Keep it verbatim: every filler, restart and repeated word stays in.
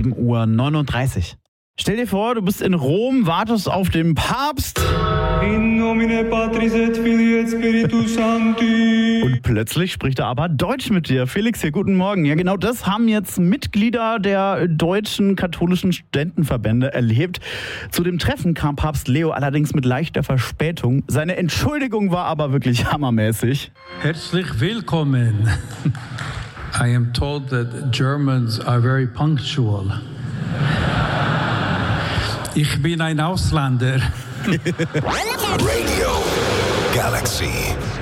sieben Uhr neununddreißig. Stell dir vor, du bist in Rom, wartest auf den Papst. In nomine Patris et Filii et Spiritus Sancti. Und plötzlich spricht er aber Deutsch mit dir. Felix hier, guten Morgen. Ja, genau das haben jetzt Mitglieder der deutschen katholischen Studentenverbände erlebt. Zu dem Treffen kam Papst Leo allerdings mit leichter Verspätung. Seine Entschuldigung war aber wirklich hammermäßig. Herzlich willkommen. I am told that Germans are very punctual. Ich bin ein Ausländer. Radio Galaxy.